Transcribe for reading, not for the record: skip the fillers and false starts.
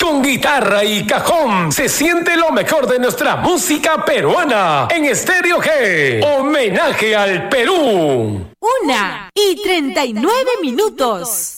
Con guitarra y cajón se siente lo mejor de nuestra música peruana en Estéreo G. Homenaje al Perú. 1:39.